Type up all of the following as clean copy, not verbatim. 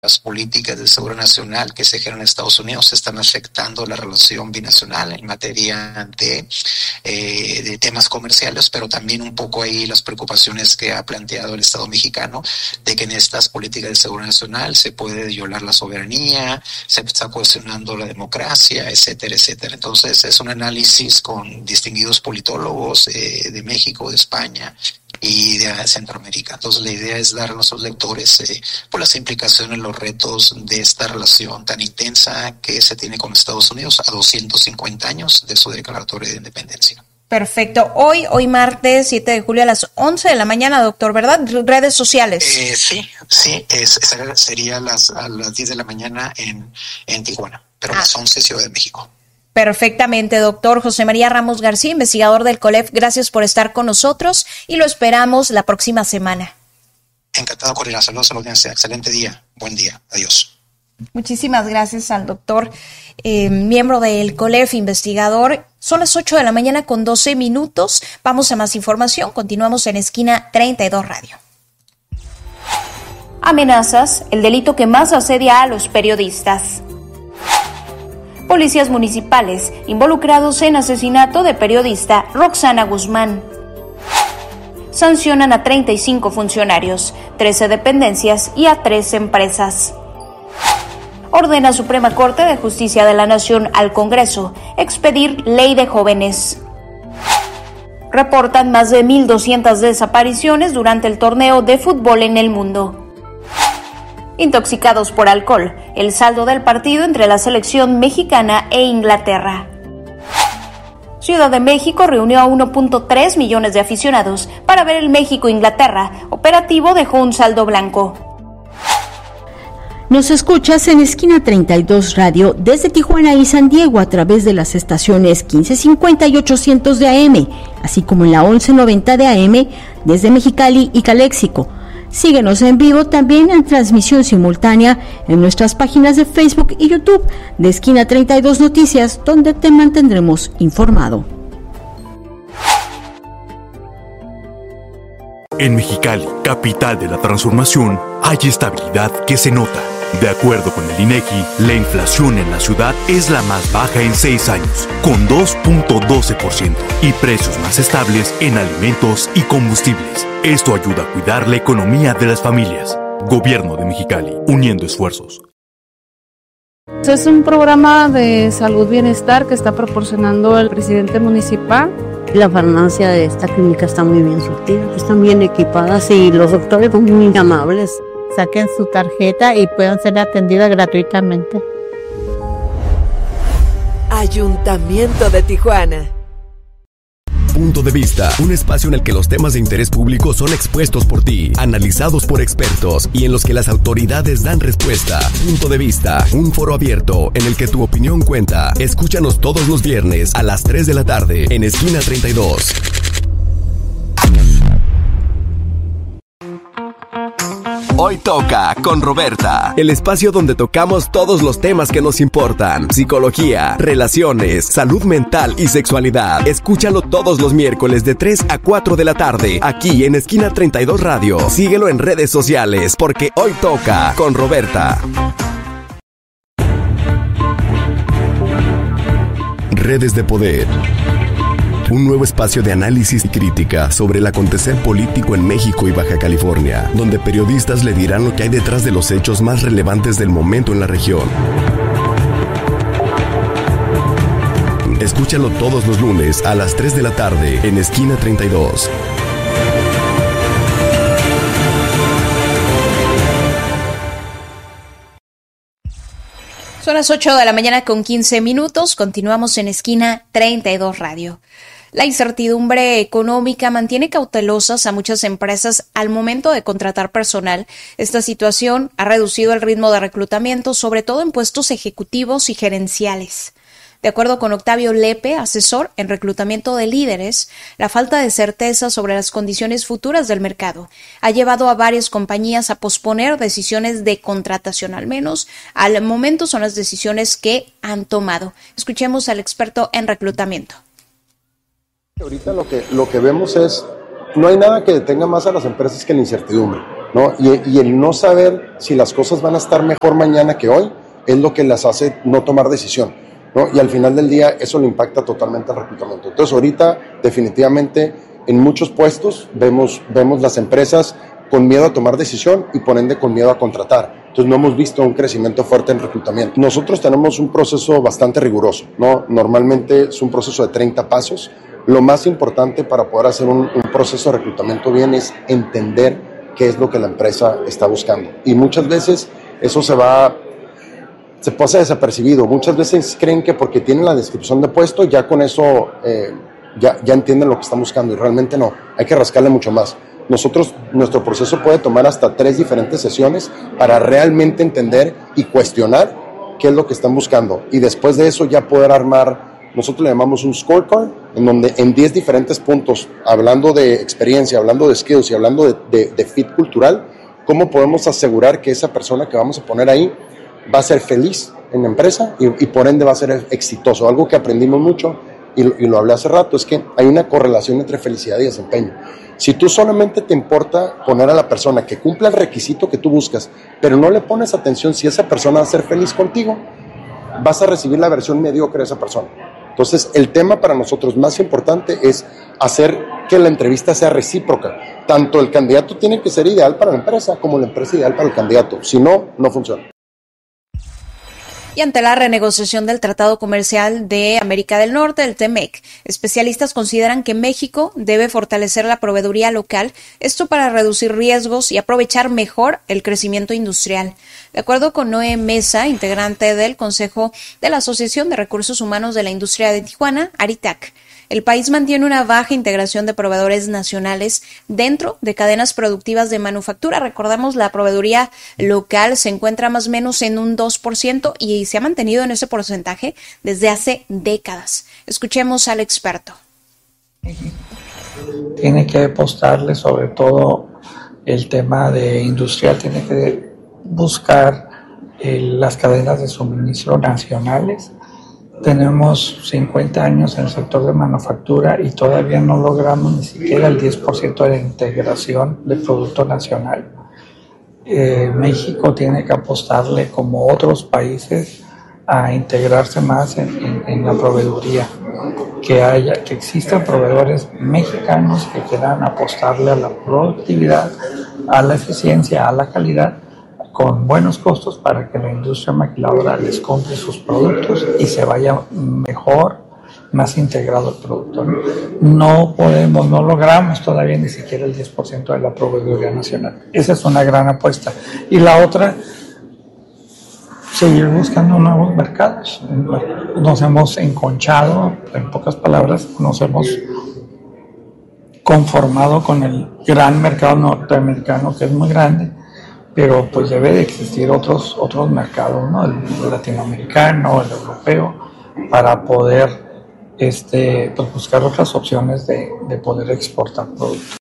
las políticas de seguridad nacional que se ejercen en Estados Unidos están afectando la relación binacional en materia de temas comerciales, pero también un poco ahí las preocupaciones que ha planteado el Estado mexicano de que en estas políticas de seguridad nacional se puede violar la soberanía, se está cuestionando la democracia, etcétera, etcétera. Entonces es un análisis con distinguidos politólogos de México, de España y de Centroamérica. Entonces la idea es dar a nuestros lectores por las implicaciones, los retos de esta relación tan intensa que se tiene con Estados Unidos a 250 años de su declaratoria de independencia. Perfecto. Hoy martes 7 de julio a las 11 de la mañana, doctor, ¿verdad? Redes sociales. Sí, sería a las 10 de la mañana en Tijuana, pero a las 11 Ciudad de México. Perfectamente, doctor José María Ramos García, investigador del COLEF, gracias por estar con nosotros y lo esperamos la próxima semana. Encantado, Corina. Saludos a la audiencia. Excelente día. Buen día. Adiós. Muchísimas gracias al doctor, miembro del COLEF, investigador. Son las 8 de la mañana con 12 minutos. Vamos a más información. Continuamos en Esquina 32 Radio. Amenazas, el delito que más asedia a los periodistas. Policías municipales involucrados en asesinato de periodista Roxana Guzmán. Sancionan a 35 funcionarios, 13 dependencias y a 3 empresas. Ordena Suprema Corte de Justicia de la Nación al Congreso expedir ley de jóvenes. Reportan más de 1,200 desapariciones durante el torneo de fútbol en el mundo. Intoxicados por alcohol, el saldo del partido entre la selección mexicana e Inglaterra. Ciudad de México reunió a 1.3 millones de aficionados para ver el México-Inglaterra. Operativo dejó un saldo blanco. Nos escuchas en Esquina 32 Radio desde Tijuana y San Diego a través de las estaciones 1550 y 800 de AM, así como en la 1190 de AM desde Mexicali y Caléxico. Síguenos en vivo también en transmisión simultánea en nuestras páginas de Facebook y YouTube de Esquina 32 Noticias, donde te mantendremos informado. En Mexicali, capital de la transformación, hay estabilidad que se nota. De acuerdo con el INEGI, la inflación en la ciudad es la más baja en 6 años, con 2.12%, y precios más estables en alimentos y combustibles. Esto ayuda a cuidar la economía de las familias. Gobierno de Mexicali, uniendo esfuerzos. Es un programa de salud bienestar que está proporcionando el presidente municipal. La farmacia de esta clínica está muy bien surtida, están bien equipadas y los doctores son muy amables. Saquen su tarjeta y puedan ser atendidas gratuitamente. Ayuntamiento de Tijuana. Punto de Vista, un espacio en el que los temas de interés público son expuestos por ti, analizados por expertos y en los que las autoridades dan respuesta. Punto de Vista, un foro abierto en el que tu opinión cuenta. Escúchanos todos los viernes a las 3 de la tarde en Esquina 32. Hoy toca con Roberta, el espacio donde tocamos todos los temas que nos importan: psicología, relaciones, salud mental y sexualidad. Escúchalo todos los miércoles de 3 a 4 de la tarde, aquí en Esquina 32 Radio. Síguelo en redes sociales, porque hoy toca con Roberta. Redes de Poder. Un nuevo espacio de análisis y crítica sobre el acontecer político en México y Baja California, donde periodistas le dirán lo que hay detrás de los hechos más relevantes del momento en la región. Escúchalo todos los lunes a las 3 de la tarde en Esquina 32. Son las 8 de la mañana con 15 minutos. Continuamos en Esquina 32 Radio. La incertidumbre económica mantiene cautelosas a muchas empresas al momento de contratar personal. Esta situación ha reducido el ritmo de reclutamiento, sobre todo en puestos ejecutivos y gerenciales. De acuerdo con Octavio Lepe, asesor en reclutamiento de líderes, la falta de certeza sobre las condiciones futuras del mercado ha llevado a varias compañías a posponer decisiones de contratación. Al menos al momento son las decisiones que han tomado. Escuchemos al experto en reclutamiento. Ahorita lo que vemos es, no hay nada que detenga más a las empresas que la incertidumbre. ¿no? Y el no saber si las cosas van a estar mejor mañana que hoy es lo que las hace no tomar decisión, ¿no? Y al final del día eso le impacta totalmente al reclutamiento. Entonces ahorita definitivamente en muchos puestos vemos las empresas con miedo a tomar decisión y por ende con miedo a contratar. Entonces no hemos visto un crecimiento fuerte en reclutamiento. Nosotros tenemos un proceso bastante riguroso, ¿no? Normalmente es un proceso de 30 pasos. Lo más importante para poder hacer un proceso de reclutamiento bien es entender qué es lo que la empresa está buscando. Y muchas veces eso se pasa desapercibido. Muchas veces creen que porque tienen la descripción de puesto, ya con eso ya entienden lo que están buscando, y realmente no. Hay que rascarle mucho más. Nuestro proceso puede tomar hasta 3 diferentes sesiones para realmente entender y cuestionar qué es lo que están buscando. Y después de eso ya poder armar, nosotros le llamamos un scorecard, en donde en 10 diferentes puntos, hablando de experiencia, hablando de skills y hablando de fit cultural, cómo podemos asegurar que esa persona que vamos a poner ahí va a ser feliz en la empresa y por ende va a ser exitoso. Algo que aprendimos mucho y lo hablé hace rato, es que hay una correlación entre felicidad y desempeño. Si tú solamente te importa poner a la persona que cumpla el requisito que tú buscas, pero no le pones atención si esa persona va a ser feliz contigo, vas a recibir la versión mediocre de esa persona. Entonces, el tema para nosotros más importante es hacer que la entrevista sea recíproca. Tanto el candidato tiene que ser ideal para la empresa, como la empresa ideal para el candidato. Si no, no funciona. Y ante la renegociación del Tratado Comercial de América del Norte, el TEMEC, especialistas consideran que México debe fortalecer la proveeduría local, esto para reducir riesgos y aprovechar mejor el crecimiento industrial. De acuerdo con Noé Mesa, integrante del Consejo de la Asociación de Recursos Humanos de la Industria de Tijuana, ARITAC, el país mantiene una baja integración de proveedores nacionales dentro de cadenas productivas de manufactura. Recordamos, la proveeduría local se encuentra más o menos en un 2% y se ha mantenido en ese porcentaje desde hace décadas. Escuchemos al experto. Tiene que apostarle sobre todo el tema de industrial, tiene que buscar las cadenas de suministro nacionales. Tenemos 50 años en el sector de manufactura y todavía no logramos ni siquiera el 10% de la integración del producto nacional. México tiene que apostarle, como otros países, a integrarse más en la proveeduría, que existan proveedores mexicanos que quieran apostarle a la productividad, a la eficiencia, a la calidad, con buenos costos para que la industria maquiladora les compre sus productos y se vaya mejor, más integrado el producto. No logramos todavía ni siquiera el 10% de la proveeduría nacional. Esa es una gran apuesta. Y la otra, seguir buscando nuevos mercados. Nos hemos enconchado, en pocas palabras, nos hemos conformado con el gran mercado norteamericano, que es muy grande, pero pues debe de existir otros mercados, ¿no? El latinoamericano, el europeo, para poder pues buscar otras opciones de poder exportar productos.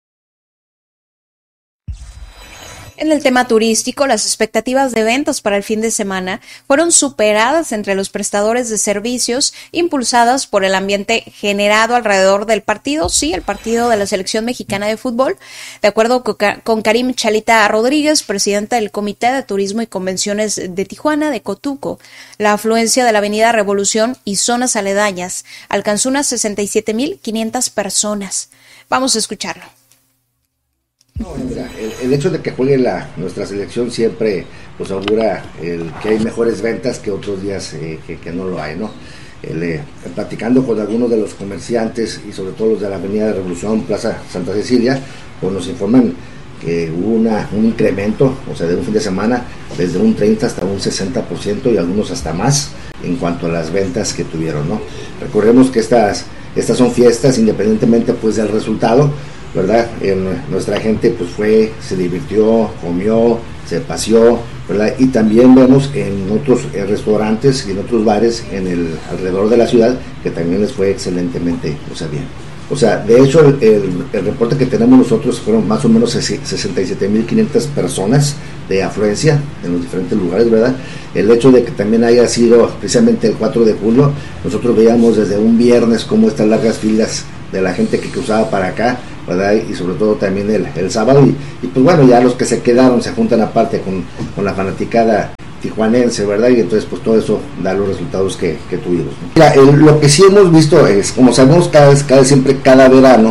En el tema turístico, las expectativas de ventas para el fin de semana fueron superadas entre los prestadores de servicios, impulsadas por el ambiente generado alrededor del partido, sí, el partido de la selección mexicana de fútbol. De acuerdo con Karim Chalita Rodríguez, presidente del Comité de Turismo y Convenciones de Tijuana, de Cotuco, la afluencia de la Avenida Revolución y zonas aledañas alcanzó unas 67,500 personas. Vamos a escucharlo. No, mira, el hecho de que juegue nuestra selección siempre pues augura que hay mejores ventas que otros días que no lo hay, ¿no? Platicando con algunos de los comerciantes y sobre todo los de la Avenida de Revolución, Plaza Santa Cecilia, pues nos informan que hubo un incremento, o sea, de un fin de semana, desde un 30 hasta un 60% y algunos hasta más en cuanto a las ventas que tuvieron, ¿no? Recordemos que estas son fiestas independientemente pues del resultado, ¿verdad? Nuestra gente pues se divirtió, comió, se paseó, ¿verdad? Y también vemos en otros restaurantes y en otros bares alrededor de la ciudad que también les fue excelentemente, bien. O sea, de hecho el reporte que tenemos nosotros fueron más o menos 67,500 personas de afluencia en los diferentes lugares, ¿verdad? El hecho de que también haya sido precisamente el 4 de julio, nosotros veíamos desde un viernes cómo estas largas filas de la gente que cruzaba para acá, ¿verdad? Y sobre todo también el sábado, y pues bueno, ya los que se quedaron se juntan aparte con la fanaticada tijuanense, ¿verdad? Y entonces pues todo eso da los resultados que tuvimos, ¿no? Mira, lo que sí hemos visto es, como sabemos cada verano,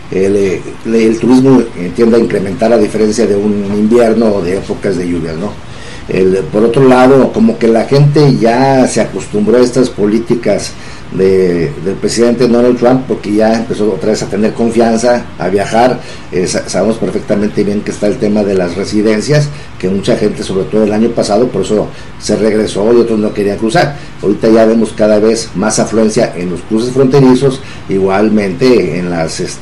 el turismo tiende a incrementar a diferencia de un invierno o de épocas de lluvias, ¿no? Por otro lado, como que la gente ya se acostumbró a estas políticas del presidente Donald Trump, porque ya empezó otra vez a tener confianza, a viajar. Sabemos perfectamente bien que está el tema de las residencias, que mucha gente, sobre todo el año pasado, por eso se regresó y otros no querían cruzar. Ahorita ya vemos cada vez más afluencia en los cruces fronterizos, igualmente en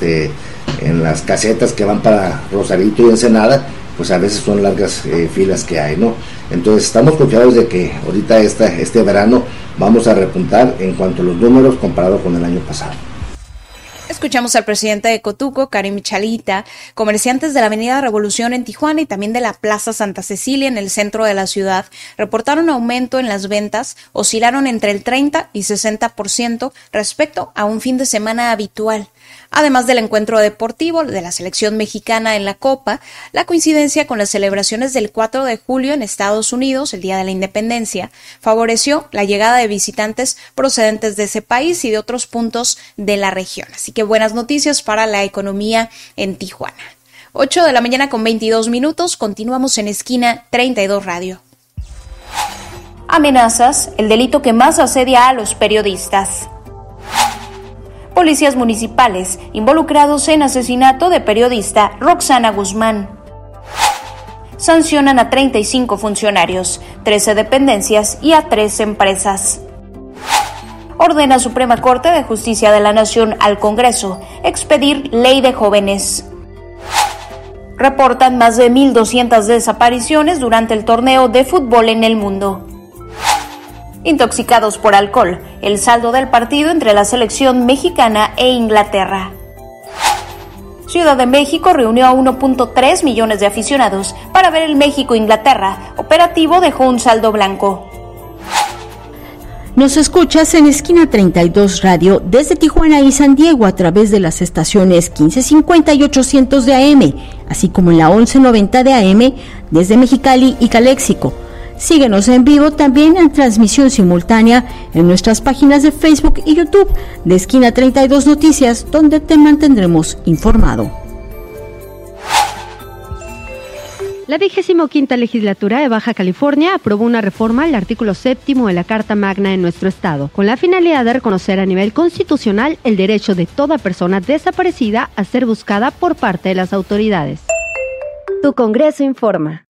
las casetas que van para Rosarito y Ensenada, pues a veces son largas filas que hay, ¿no? Entonces estamos confiados de que ahorita este verano vamos a repuntar en cuanto a los números comparado con el año pasado. Escuchamos al presidente de Cotuco, Karim Chalita. Comerciantes de la Avenida Revolución en Tijuana y también de la Plaza Santa Cecilia en el centro de la ciudad reportaron aumento en las ventas, oscilaron entre el 30 y 60% respecto a un fin de semana habitual. Además del encuentro deportivo de la selección mexicana en la Copa, la coincidencia con las celebraciones del 4 de julio en Estados Unidos, el Día de la Independencia, favoreció la llegada de visitantes procedentes de ese país y de otros puntos de la región. Así que buenas noticias para la economía en Tijuana. 8 de la mañana con 22 minutos, continuamos en Esquina 32 Radio. Amenazas, el delito que más asedia a los periodistas. Policías municipales involucrados en asesinato de periodista Roxana Guzmán. Sancionan a 35 funcionarios, 13 dependencias y a 3 empresas. Ordena Suprema Corte de Justicia de la Nación al Congreso expedir ley de jóvenes. Reportan más de 1,200 desapariciones durante el torneo de fútbol en el mundo. Intoxicados por alcohol, el saldo del partido entre la selección mexicana e Inglaterra. Ciudad de México reunió a 1.3 millones de aficionados para ver el México-Inglaterra. Operativo dejó un saldo blanco. Nos escuchas en Esquina 32 Radio desde Tijuana y San Diego a través de las estaciones 1550 y 800 de AM, así como en la 1190 de AM desde Mexicali y Caléxico. Síguenos en vivo también en transmisión simultánea en nuestras páginas de Facebook y YouTube de Esquina 32 Noticias, donde te mantendremos informado. La 25ª Legislatura de Baja California aprobó una reforma al artículo 7º de la Carta Magna en nuestro estado, con la finalidad de reconocer a nivel constitucional el derecho de toda persona desaparecida a ser buscada por parte de las autoridades. Tu Congreso informa.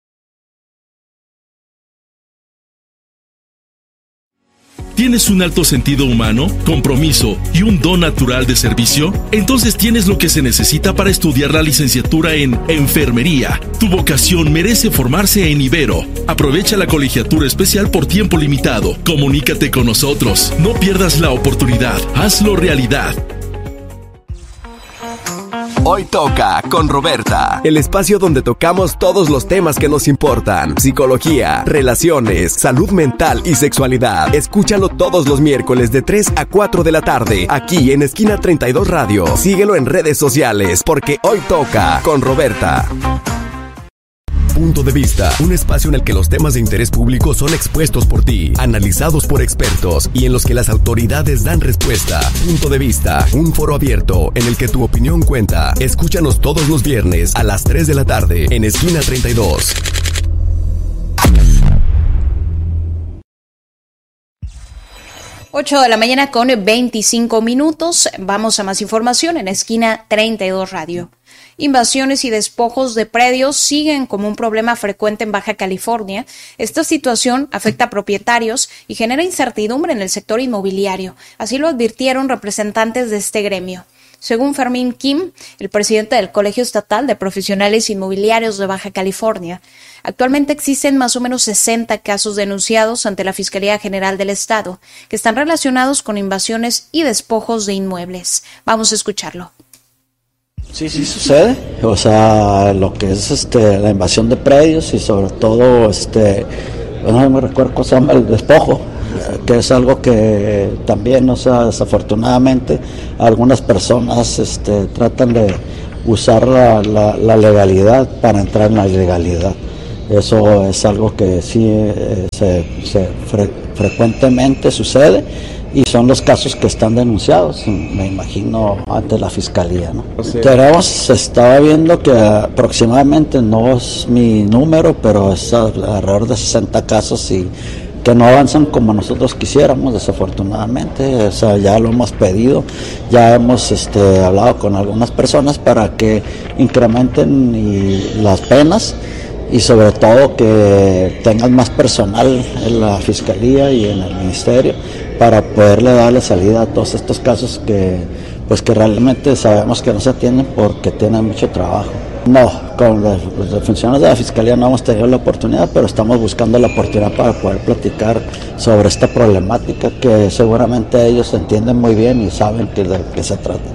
¿Tienes un alto sentido humano, compromiso y un don natural de servicio? Entonces tienes lo que se necesita para estudiar la licenciatura en Enfermería. Tu vocación merece formarse en Ibero. Aprovecha la colegiatura especial por tiempo limitado. Comunícate con nosotros. No pierdas la oportunidad. Hazlo realidad. Hoy toca con Roberta, el espacio donde tocamos todos los temas que nos importan: psicología, relaciones, salud mental y sexualidad. Escúchalo todos los miércoles de 3 a 4 de la tarde, aquí en Esquina 32 Radio. Síguelo en redes sociales, porque hoy toca con Roberta. Punto de Vista, un espacio en el que los temas de interés público son expuestos por ti, analizados por expertos y en los que las autoridades dan respuesta. Punto de Vista, un foro abierto en el que tu opinión cuenta. Escúchanos todos los viernes a las 3 de la tarde en Esquina 32. Ocho de la mañana con 25 minutos. Vamos a más información en Esquina 32 Radio. Invasiones y despojos de predios siguen como un problema frecuente en Baja California. Esta situación afecta a propietarios y genera incertidumbre en el sector inmobiliario. Así lo advirtieron representantes de este gremio. Según Fermín Kim, el presidente del Colegio Estatal de Profesionales Inmobiliarios de Baja California, actualmente existen más o menos 60 casos denunciados ante la Fiscalía General del Estado que están relacionados con invasiones y despojos de inmuebles. Vamos a escucharlo. Sí sucede, o sea, lo que es la invasión de predios y sobre todo, no me recuerdo cómo se llama, el despojo, que es algo que también, o sea, desafortunadamente algunas personas tratan de usar la legalidad para entrar en la ilegalidad. Eso es algo que sí frecuentemente sucede y son los casos que están denunciados, me imagino, ante la fiscalía, ¿no? Sí. Estaba viendo que aproximadamente, no es mi número, pero es alrededor de 60 casos y que no avanzan como nosotros quisiéramos, desafortunadamente. O sea, ya lo hemos pedido, ya hemos hablado con algunas personas para que incrementen las penas y sobre todo que tengan más personal en la fiscalía y en el ministerio para poderle darle salida a todos estos casos que realmente sabemos que no se atienden porque tienen mucho trabajo. No, con los funcionarios de la fiscalía no hemos tenido la oportunidad, pero estamos buscando la oportunidad para poder platicar sobre esta problemática que seguramente ellos entienden muy bien y saben de qué se trata.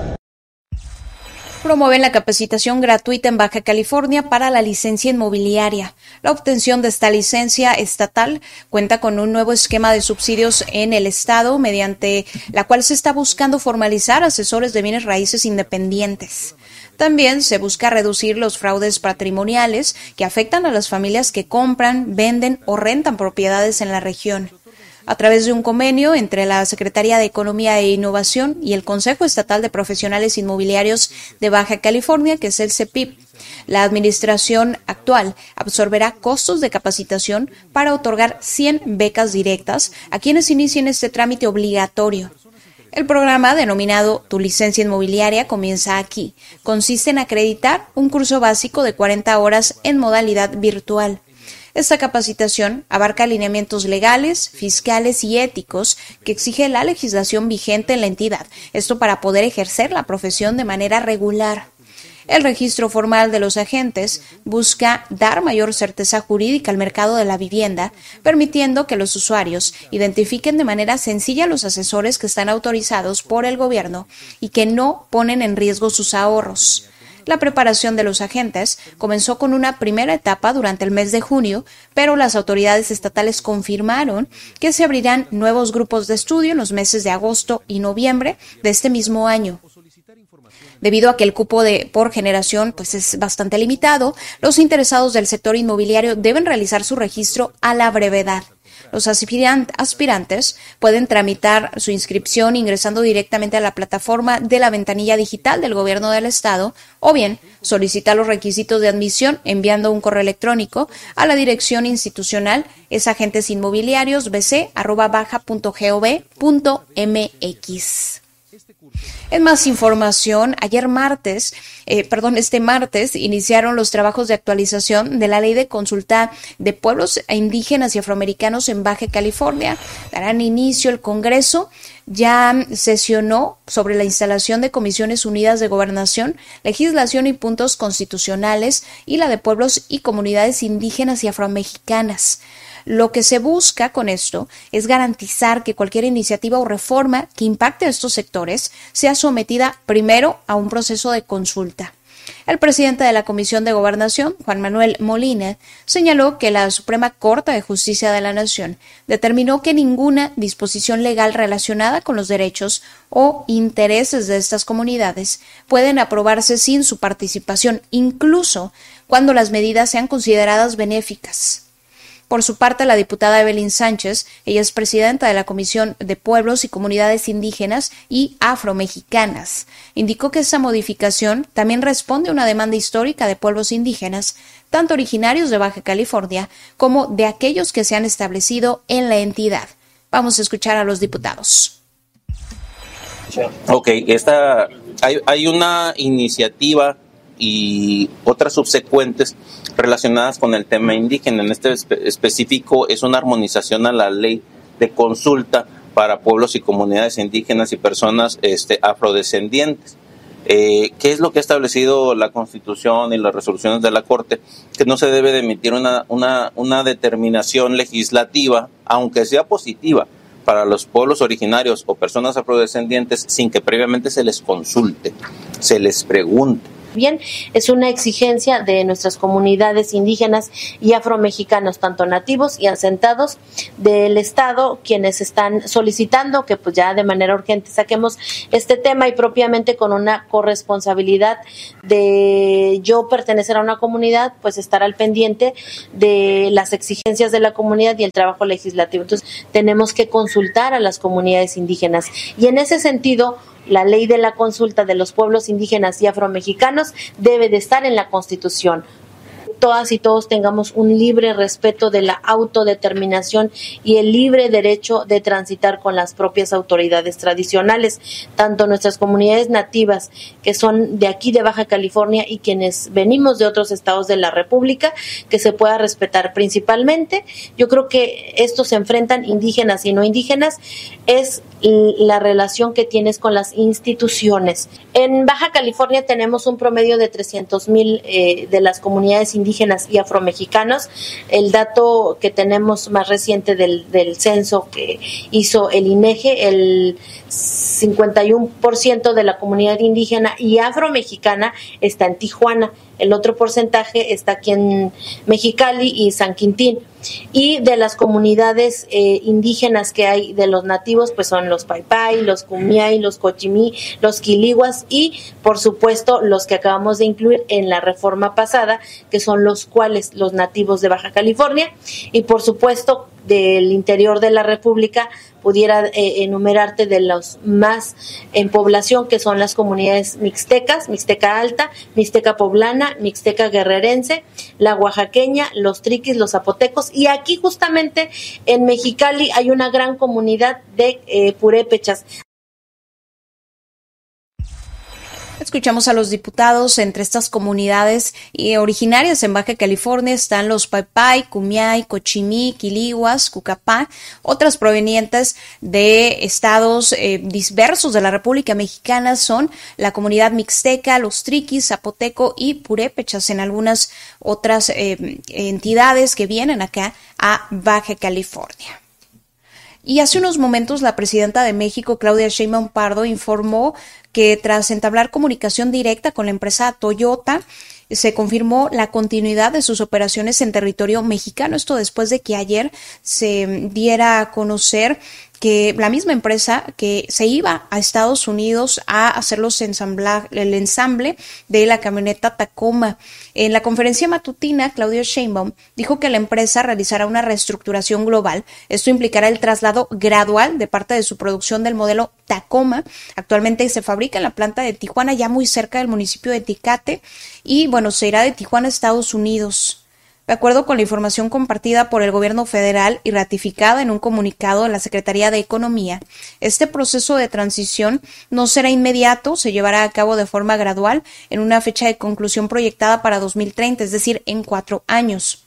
Promueven la capacitación gratuita en Baja California para la licencia inmobiliaria. La obtención de esta licencia estatal cuenta con un nuevo esquema de subsidios en el estado, mediante la cual se está buscando formalizar asesores de bienes raíces independientes. También se busca reducir los fraudes patrimoniales que afectan a las familias que compran, venden o rentan propiedades en la región. A través de un convenio entre la Secretaría de Economía e Innovación y el Consejo Estatal de Profesionales Inmobiliarios de Baja California, que es el CEPIP, la administración actual absorberá costos de capacitación para otorgar 100 becas directas a quienes inicien este trámite obligatorio. El programa, denominado Tu Licencia Inmobiliaria, comienza aquí. Consiste en acreditar un curso básico de 40 horas en modalidad virtual. Esta capacitación abarca alineamientos legales, fiscales y éticos que exige la legislación vigente en la entidad, esto para poder ejercer la profesión de manera regular. El registro formal de los agentes busca dar mayor certeza jurídica al mercado de la vivienda, permitiendo que los usuarios identifiquen de manera sencilla a los asesores que están autorizados por el gobierno y que no ponen en riesgo sus ahorros. La preparación de los agentes comenzó con una primera etapa durante el mes de junio, pero las autoridades estatales confirmaron que se abrirán nuevos grupos de estudio en los meses de agosto y noviembre de este mismo año. Debido a que el cupo por generación es bastante limitado, los interesados del sector inmobiliario deben realizar su registro a la brevedad. Los aspirantes pueden tramitar su inscripción ingresando directamente a la plataforma de la ventanilla digital del gobierno del estado o bien solicitar los requisitos de admisión enviando un correo electrónico a la dirección institucional esagentesInmobiliarios.baja.gov.mx. En más información, este martes iniciaron los trabajos de actualización de la Ley de Consulta de Pueblos Indígenas y Afroamericanos en Baja California. Darán inicio el Congreso. Ya sesionó sobre la instalación de Comisiones Unidas de Gobernación, Legislación y Puntos Constitucionales y la de Pueblos y Comunidades Indígenas y Afromexicanas. Lo que se busca con esto es garantizar que cualquier iniciativa o reforma que impacte a estos sectores sea sometida primero a un proceso de consulta. El presidente de la Comisión de Gobernación, Juan Manuel Molina, señaló que la Suprema Corte de Justicia de la Nación determinó que ninguna disposición legal relacionada con los derechos o intereses de estas comunidades pueden aprobarse sin su participación, incluso cuando las medidas sean consideradas benéficas. Por su parte, la diputada Evelyn Sánchez, ella es presidenta de la Comisión de Pueblos y Comunidades Indígenas y Afromexicanas, indicó que esa modificación también responde a una demanda histórica de pueblos indígenas, tanto originarios de Baja California como de aquellos que se han establecido en la entidad. Vamos a escuchar a los diputados. Ok, hay una iniciativa y otras subsecuentes relacionadas con el tema indígena. En este específico es una armonización a la ley de consulta para pueblos y comunidades indígenas y personas afrodescendientes. ¿Qué es lo que ha establecido la Constitución y las resoluciones de la Corte? Que no se debe de emitir una determinación legislativa, aunque sea positiva, para los pueblos originarios o personas afrodescendientes sin que previamente se les consulte, se les pregunte. bien es una exigencia de nuestras comunidades indígenas y afromexicanos, tanto nativos y asentados del Estado, quienes están solicitando que pues ya de manera urgente saquemos este tema y propiamente con una corresponsabilidad de yo pertenecer a una comunidad, pues estar al pendiente de las exigencias de la comunidad y el trabajo legislativo. Entonces tenemos que consultar a las comunidades indígenas y en ese sentido la ley de la consulta de los pueblos indígenas y afromexicanos debe de estar en la Constitución. Todas y todos tengamos un libre respeto de la autodeterminación y el libre derecho de transitar con las propias autoridades tradicionales, tanto nuestras comunidades nativas, que son de aquí de Baja California, y quienes venimos de otros estados de la República, que se pueda respetar principalmente. Yo creo que estos se enfrentan, indígenas y no indígenas, es la relación que tienes con las instituciones. En Baja California tenemos un promedio de 300,000 de las comunidades indígenas y afromexicanos. El dato que tenemos más reciente del censo que hizo el INEGI, el 51% de la comunidad indígena y afromexicana está en Tijuana. El otro porcentaje está aquí en Mexicali y San Quintín. Y de las comunidades indígenas que hay, de los nativos, pues son los Paipai, los Kumiai, los Cochimí, los Quiliguas y, por supuesto, los que acabamos de incluir en la reforma pasada, que son los cuales los nativos de Baja California y, por supuesto, del interior de la República, pudiera enumerarte de los más en población, que son las comunidades mixtecas, Mixteca Alta, Mixteca Poblana, Mixteca Guerrerense, la Oaxaqueña, los Triquis, los Zapotecos, y aquí justamente en Mexicali hay una gran comunidad de purépechas. Escuchamos a los diputados. Entre estas comunidades originarias en Baja California están los Paipai, Kumiai, Cochimí, Quiliguas, Cucapá, otras provenientes de estados diversos de la República Mexicana son la comunidad mixteca, los Triquis, Zapoteco y purépechas en algunas otras entidades que vienen acá a Baja California. Y hace unos momentos la presidenta de México, Claudia Sheinbaum Pardo, informó que tras entablar comunicación directa con la empresa Toyota, se confirmó la continuidad de sus operaciones en territorio mexicano. Esto después de que ayer se diera a conocer que la misma empresa que se iba a Estados Unidos a hacer el ensamble de la camioneta Tacoma. En la conferencia matutina, Claudia Sheinbaum dijo que la empresa realizará una reestructuración global. Esto implicará el traslado gradual de parte de su producción del modelo Tacoma. Actualmente se fabrica en la planta de Tijuana, ya muy cerca del municipio de Tecate, y bueno, se irá de Tijuana a Estados Unidos. De acuerdo con la información compartida por el gobierno federal y ratificada en un comunicado de la Secretaría de Economía, este proceso de transición no será inmediato, se llevará a cabo de forma gradual en una fecha de conclusión proyectada para 2030, es decir, en 4 años.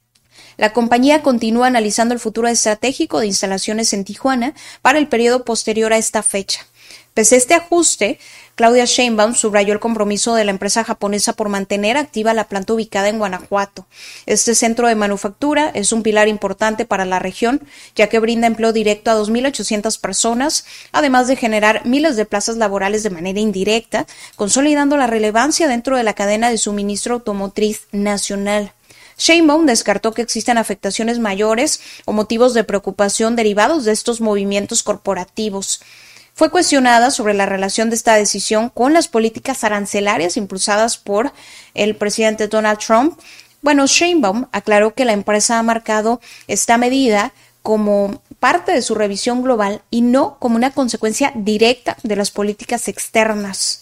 La compañía continúa analizando el futuro estratégico de instalaciones en Tijuana para el periodo posterior a esta fecha. Pese a este ajuste, Claudia Sheinbaum subrayó el compromiso de la empresa japonesa por mantener activa la planta ubicada en Guanajuato. Este centro de manufactura es un pilar importante para la región, ya que brinda empleo directo a 2,800 personas, además de generar miles de plazas laborales de manera indirecta, consolidando la relevancia dentro de la cadena de suministro automotriz nacional. Sheinbaum descartó que existan afectaciones mayores o motivos de preocupación derivados de estos movimientos corporativos. Fue cuestionada sobre la relación de esta decisión con las políticas arancelarias impulsadas por el presidente Donald Trump. Bueno, Sheinbaum aclaró que la empresa ha marcado esta medida como parte de su revisión global y no como una consecuencia directa de las políticas externas.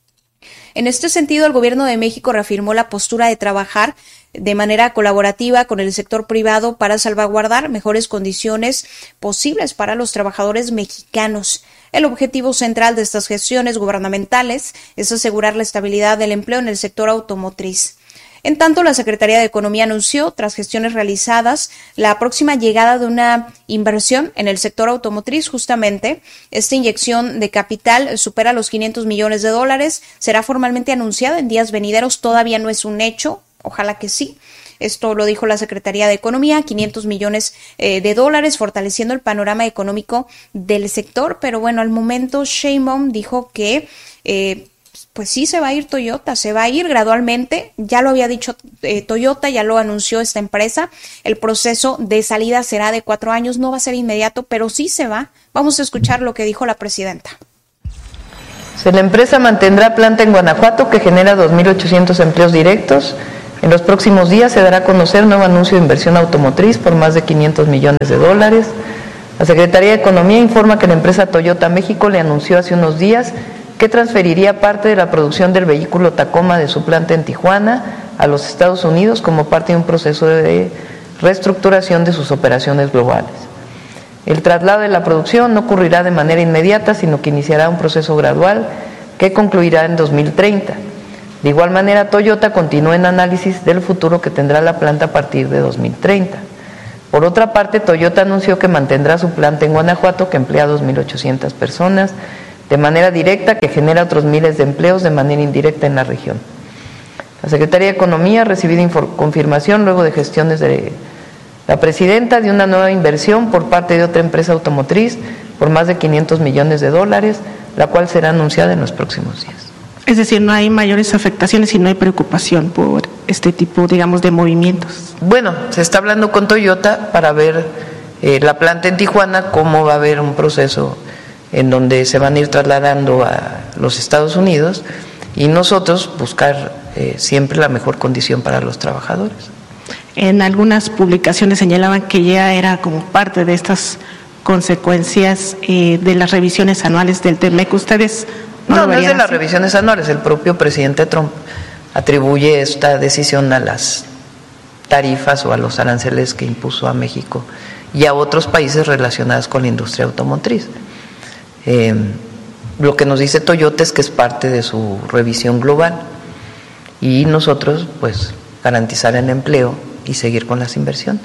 En este sentido, el gobierno de México reafirmó la postura de trabajar de manera colaborativa con el sector privado para salvaguardar mejores condiciones posibles para los trabajadores mexicanos. El objetivo central de estas gestiones gubernamentales es asegurar la estabilidad del empleo en el sector automotriz. En tanto, la Secretaría de Economía anunció, tras gestiones realizadas, la próxima llegada de una inversión en el sector automotriz. Justamente, esta inyección de capital supera los $500 millones, será formalmente anunciada en días venideros, todavía no es un hecho, ojalá que sí. Esto lo dijo la Secretaría de Economía, $500 millones, fortaleciendo el panorama económico del sector. Pero bueno, al momento Sheinbaum dijo que pues sí se va a ir Toyota, se va a ir gradualmente, ya lo había dicho Toyota, ya lo anunció esta empresa, el proceso de salida será de 4 años, no va a ser inmediato, pero sí se va. Vamos a escuchar lo que dijo la presidenta. La empresa mantendrá planta en Guanajuato que genera 2.800 empleos directos. En los próximos días se dará a conocer nuevo anuncio de inversión automotriz por más de $500 millones. La Secretaría de Economía informa que la empresa Toyota México le anunció hace unos días que transferiría parte de la producción del vehículo Tacoma de su planta en Tijuana a los Estados Unidos como parte de un proceso de reestructuración de sus operaciones globales. El traslado de la producción no ocurrirá de manera inmediata, sino que iniciará un proceso gradual que concluirá en 2030. De igual manera, Toyota continúa en análisis del futuro que tendrá la planta a partir de 2030. Por otra parte, Toyota anunció que mantendrá su planta en Guanajuato, que emplea a 2.800 personas de manera directa, que genera otros miles de empleos de manera indirecta en la región. La Secretaría de Economía ha recibido confirmación luego de gestiones de la presidenta de una nueva inversión por parte de otra empresa automotriz por más de $500 millones, la cual será anunciada en los próximos días. Es decir, no hay mayores afectaciones y no hay preocupación por este tipo, digamos, de movimientos. Bueno, se está hablando con Toyota para ver la planta en Tijuana, cómo va a haber un proceso en donde se van a ir trasladando a los Estados Unidos y nosotros buscar siempre la mejor condición para los trabajadores. En algunas publicaciones señalaban que ya era como parte de estas consecuencias de las revisiones anuales del TEMEC. ¿Ustedes no es de las revisiones anuales? El propio presidente Trump atribuye esta decisión a las tarifas o a los aranceles que impuso a México y a otros países relacionados con la industria automotriz. Lo que nos dice Toyota es que es parte de su revisión global y nosotros pues garantizar el empleo y seguir con las inversiones.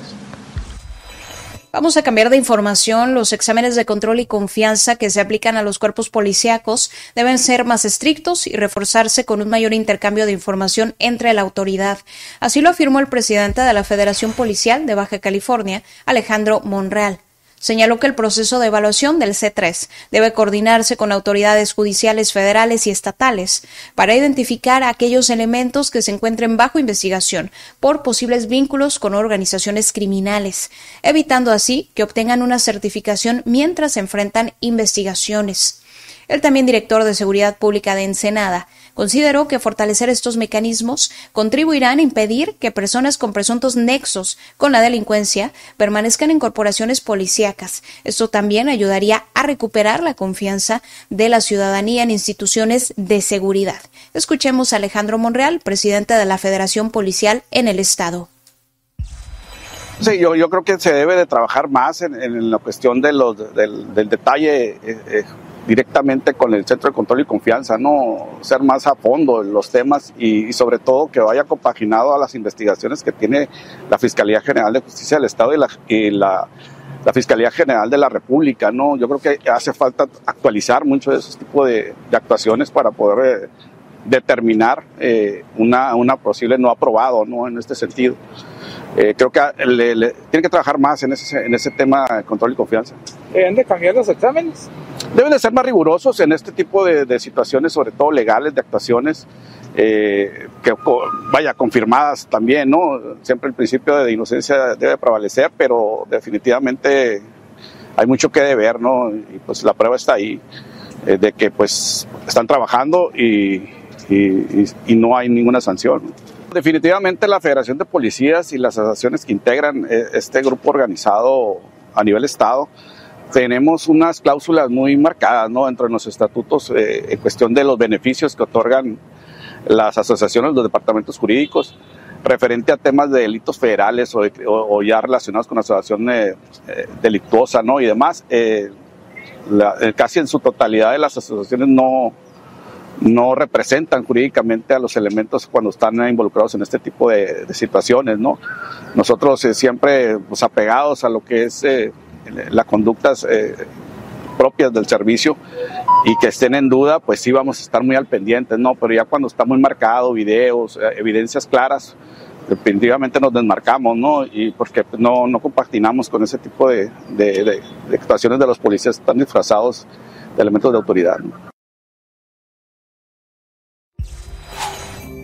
Vamos a cambiar de información. Los exámenes de control y confianza que se aplican a los cuerpos policíacos deben ser más estrictos y reforzarse con un mayor intercambio de información entre la autoridad. Así lo afirmó el presidente de la Federación Policial de Baja California, Alejandro Monreal. Señaló que el proceso de evaluación del C3 debe coordinarse con autoridades judiciales federales y estatales para identificar aquellos elementos que se encuentren bajo investigación por posibles vínculos con organizaciones criminales, evitando así que obtengan una certificación mientras se enfrentan investigaciones. El también director de Seguridad Pública de Ensenada consideró que fortalecer estos mecanismos contribuirán a impedir que personas con presuntos nexos con la delincuencia permanezcan en corporaciones policíacas. Esto también ayudaría a recuperar la confianza de la ciudadanía en instituciones de seguridad. Escuchemos a Alejandro Monreal, presidente de la Federación Policial en el Estado. Sí, yo creo que se debe de trabajar más en la cuestión del detalle directamente con el Centro de Control y Confianza, ¿no? Ser más a fondo en los temas y sobre todo que vaya compaginado a las investigaciones que tiene la Fiscalía General de Justicia del Estado y la Fiscalía General de la República, ¿no? Yo creo que hace falta actualizar mucho de esos tipos de actuaciones para poder determinar una posible no aprobado, ¿no? En este sentido. Creo que tiene que trabajar más en ese tema de control y confianza. ¿Deben de cambiar los exámenes? Deben de ser más rigurosos en este tipo de situaciones, sobre todo legales, de actuaciones, que confirmadas también, ¿no? Siempre el principio de inocencia debe prevalecer, pero definitivamente hay mucho que deber, ¿no? Y pues la prueba está ahí, de que pues están trabajando y no hay ninguna sanción, ¿no? Definitivamente la Federación de Policías y las asociaciones que integran este grupo organizado a nivel Estado tenemos unas cláusulas muy marcadas, ¿no? Dentro de los estatutos en cuestión de los beneficios que otorgan las asociaciones, los departamentos jurídicos, referente a temas de delitos federales o ya relacionados con asociación delictuosa, ¿no? Y demás. Casi en su totalidad de las asociaciones no representan jurídicamente a los elementos cuando están involucrados en este tipo de situaciones, ¿no? Nosotros siempre pues, apegados a lo que es las conductas propias del servicio y que estén en duda, pues sí vamos a estar muy al pendiente, ¿no? Pero ya cuando está muy marcado, videos, evidencias claras, definitivamente nos desmarcamos, ¿no? Y porque no compaginamos con ese tipo de actuaciones de los policías tan disfrazados de elementos de autoridad, ¿no?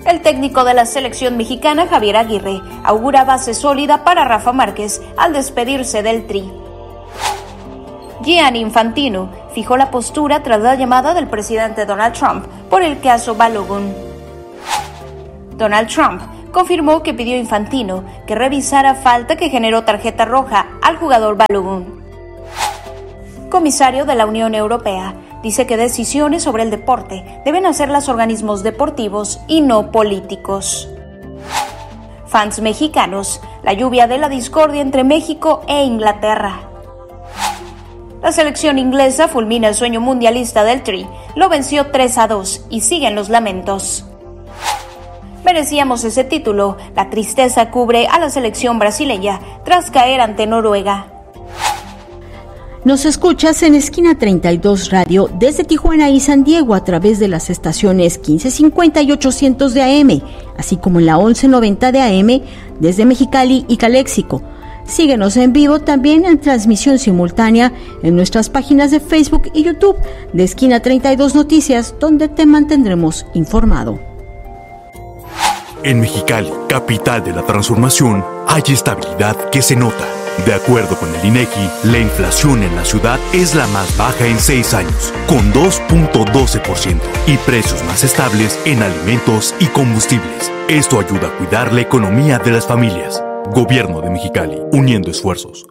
El técnico de la selección mexicana, Javier Aguirre, augura base sólida para Rafa Márquez al despedirse del Tri. Gianni Infantino fijó la postura tras la llamada del presidente Donald Trump por el caso Balogun. Donald Trump confirmó que pidió a Infantino que revisara falta que generó tarjeta roja al jugador Balogun. Comisario de la Unión Europea dice que decisiones sobre el deporte deben hacer los organismos deportivos y no políticos. Fans mexicanos, la lluvia de la discordia entre México e Inglaterra. La selección inglesa fulmina el sueño mundialista del Tri, lo venció 3-2 y siguen los lamentos. Merecíamos ese título, la tristeza cubre a la selección brasileña tras caer ante Noruega. Nos escuchas en Esquina 32 Radio desde Tijuana y San Diego a través de las estaciones 1550 y 800 de AM, así como en la 1190 de AM desde Mexicali y Caléxico. Síguenos en vivo también en transmisión simultánea en nuestras páginas de Facebook y YouTube de Esquina 32 Noticias, donde te mantendremos informado. En Mexicali, capital de la transformación, hay estabilidad que se nota. De acuerdo con el INEGI, la inflación en la ciudad es la más baja en 6 años, con 2.12%, y precios más estables en alimentos y combustibles. Esto ayuda a cuidar la economía de las familias. Gobierno de Mexicali, uniendo esfuerzos.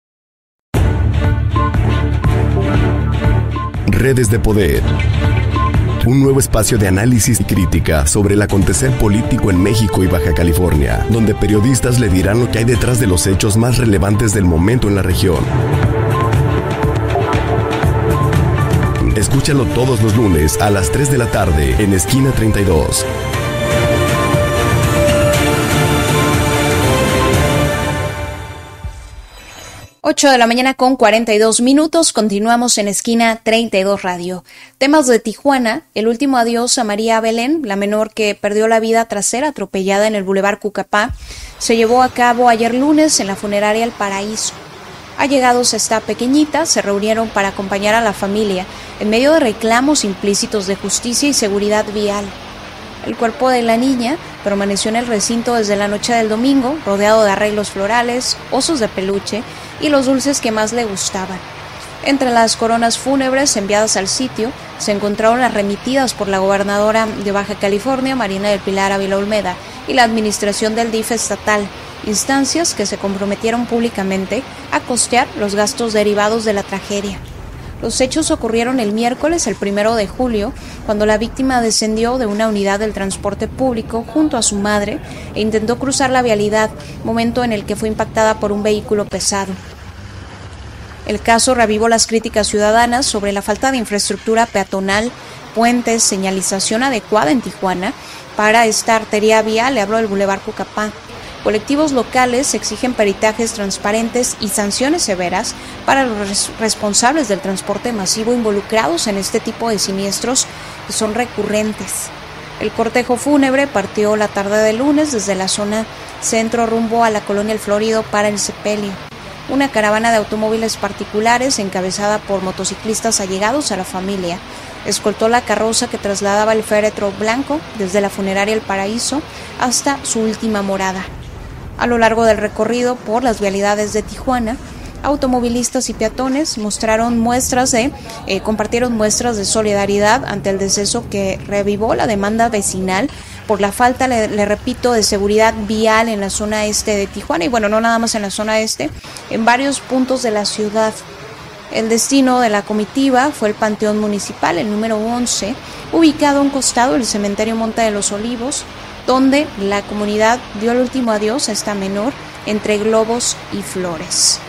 Redes de Poder. Un nuevo espacio de análisis y crítica sobre el acontecer político en México y Baja California, donde periodistas le dirán lo que hay detrás de los hechos más relevantes del momento en la región. Escúchalo todos los lunes a las 3 de la tarde en Esquina 32. Ocho de la mañana con 42 minutos, continuamos en Esquina 32 Radio. Temas de Tijuana, el último adiós a María Belén, la menor que perdió la vida tras ser atropellada en el Boulevard Cucapá, se llevó a cabo ayer lunes en la funeraria El Paraíso. Allegados a esta pequeñita se reunieron para acompañar a la familia en medio de reclamos implícitos de justicia y seguridad vial. El cuerpo de la niña permaneció en el recinto desde la noche del domingo, rodeado de arreglos florales, osos de peluche y los dulces que más le gustaban. Entre las coronas fúnebres enviadas al sitio se encontraron las remitidas por la gobernadora de Baja California, Marina del Pilar Ávila Olmeda, y la administración del DIF estatal, instancias que se comprometieron públicamente a costear los gastos derivados de la tragedia. Los hechos ocurrieron el miércoles, el 1 de julio, cuando la víctima descendió de una unidad del transporte público junto a su madre e intentó cruzar la vialidad, momento en el que fue impactada por un vehículo pesado. El caso reavivó las críticas ciudadanas sobre la falta de infraestructura peatonal, puentes, señalización adecuada en Tijuana para esta arteria vial, le hablo del Boulevard Cucapá. Colectivos locales exigen peritajes transparentes y sanciones severas para los responsables del transporte masivo involucrados en este tipo de siniestros que son recurrentes. El cortejo fúnebre partió la tarde de lunes desde la zona centro rumbo a la colonia El Florido para el sepelio. Una caravana de automóviles particulares encabezada por motociclistas allegados a la familia escoltó la carroza que trasladaba el féretro blanco desde la funeraria El Paraíso hasta su última morada. A lo largo del recorrido por las vialidades de Tijuana, automovilistas y peatones compartieron muestras de solidaridad ante el deceso que revivó la demanda vecinal por la falta, le repito, de seguridad vial en la zona este de Tijuana, y bueno, no nada más en la zona este, en varios puntos de la ciudad. El destino de la comitiva fue el Panteón Municipal, el número 11, ubicado a un costado del cementerio Monte de los Olivos, donde la comunidad dio el último adiós a esta menor entre globos y flores.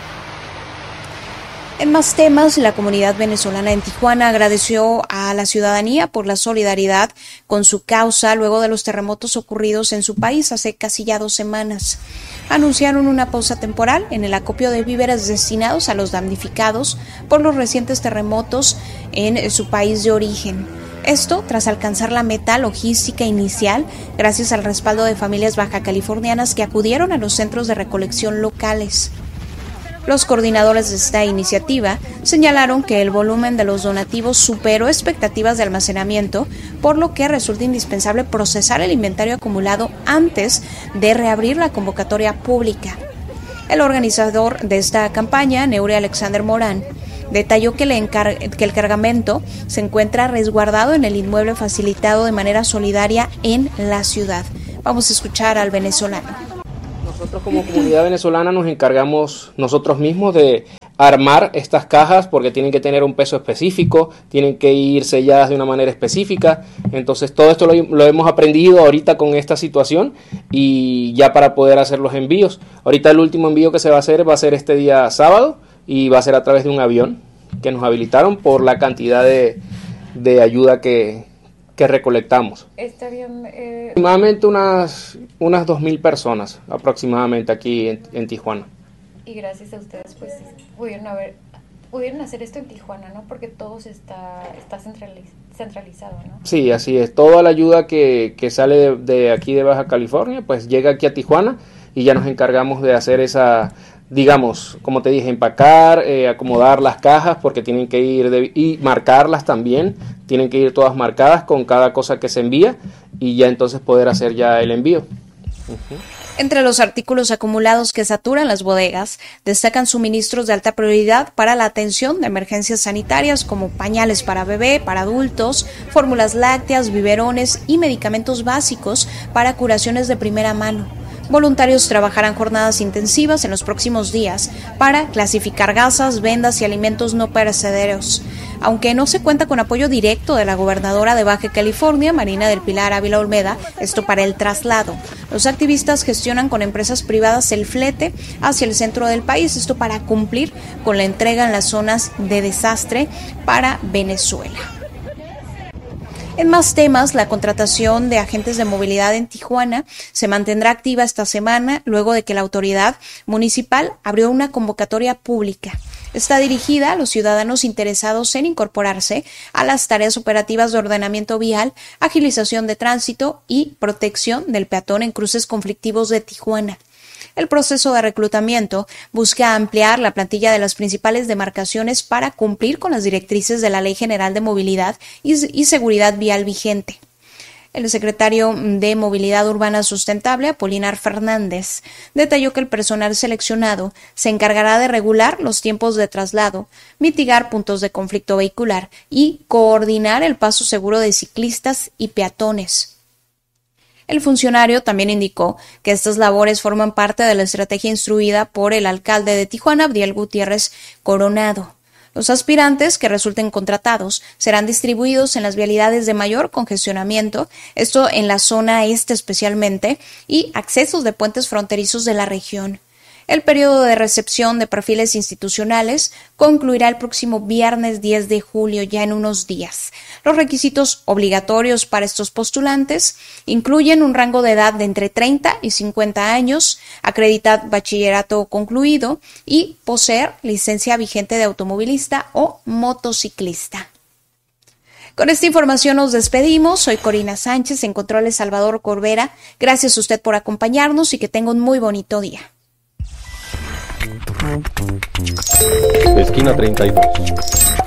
En más temas, la comunidad venezolana en Tijuana agradeció a la ciudadanía por la solidaridad con su causa luego de los terremotos ocurridos en su país hace casi ya 2 semanas. Anunciaron una pausa temporal en el acopio de víveres destinados a los damnificados por los recientes terremotos en su país de origen. Esto tras alcanzar la meta logística inicial gracias al respaldo de familias baja californianas que acudieron a los centros de recolección locales. Los coordinadores de esta iniciativa señalaron que el volumen de los donativos superó expectativas de almacenamiento, por lo que resulta indispensable procesar el inventario acumulado antes de reabrir la convocatoria pública. El organizador de esta campaña, Neure Alexander Morán, detalló que el cargamento se encuentra resguardado en el inmueble facilitado de manera solidaria en la ciudad. Vamos a escuchar al venezolano. Nosotros como comunidad venezolana nos encargamos nosotros mismos de armar estas cajas porque tienen que tener un peso específico, tienen que ir selladas de una manera específica. Entonces todo esto lo hemos aprendido ahorita con esta situación y ya para poder hacer los envíos. Ahorita el último envío que se va a hacer este día sábado y va a ser a través de un avión que nos habilitaron por la cantidad de ayuda que recolectamos. Está bien. Aproximadamente unas 2.000 personas aproximadamente aquí en Tijuana. Y gracias a ustedes pues pudieron hacer esto en Tijuana, ¿no? Porque todo está centralizado, ¿no? Sí, así es. Toda la ayuda que sale de aquí de Baja California pues llega aquí a Tijuana y ya nos encargamos de hacer esa, digamos, como te dije, empacar, acomodar las cajas porque tienen que ir y marcarlas también, tienen que ir todas marcadas con cada cosa que se envía y ya entonces poder hacer ya el envío. Entre los artículos acumulados que saturan las bodegas, destacan suministros de alta prioridad para la atención de emergencias sanitarias como pañales para bebé, para adultos, fórmulas lácteas, biberones y medicamentos básicos para curaciones de primera mano. Voluntarios trabajarán jornadas intensivas en los próximos días para clasificar gasas, vendas y alimentos no perecederos. Aunque no se cuenta con apoyo directo de la gobernadora de Baja California, Marina del Pilar Ávila Olmeda, esto para el traslado. Los activistas gestionan con empresas privadas el flete hacia el centro del país, esto para cumplir con la entrega en las zonas de desastre para Venezuela. En más temas, la contratación de agentes de movilidad en Tijuana se mantendrá activa esta semana luego de que la autoridad municipal abrió una convocatoria pública. Está dirigida a los ciudadanos interesados en incorporarse a las tareas operativas de ordenamiento vial, agilización de tránsito y protección del peatón en cruces conflictivos de Tijuana. El proceso de reclutamiento busca ampliar la plantilla de las principales demarcaciones para cumplir con las directrices de la Ley General de Movilidad y Seguridad Vial vigente. El secretario de Movilidad Urbana Sustentable, Apolinar Fernández, detalló que el personal seleccionado se encargará de regular los tiempos de traslado, mitigar puntos de conflicto vehicular y coordinar el paso seguro de ciclistas y peatones. El funcionario también indicó que estas labores forman parte de la estrategia instruida por el alcalde de Tijuana, Abdiel Gutiérrez Coronado. Los aspirantes que resulten contratados serán distribuidos en las vialidades de mayor congestionamiento, esto en la zona este especialmente, y accesos de puentes fronterizos de la región. El periodo de recepción de perfiles institucionales concluirá el próximo viernes 10 de julio, ya en unos días. Los requisitos obligatorios para estos postulantes incluyen un rango de edad de entre 30 y 50 años, acreditar bachillerato concluido y poseer licencia vigente de automovilista o motociclista. Con esta información nos despedimos. Soy Corina Sánchez, en controles Salvador Corbera. Gracias a usted por acompañarnos y que tenga un muy bonito día. Esquina 32.